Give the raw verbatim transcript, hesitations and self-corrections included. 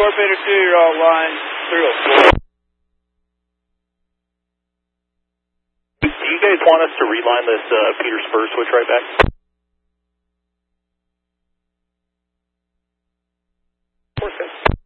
four Peter two, you're all line three oh four. Do you guys want us to reline this uh, Peter Spur switch right back?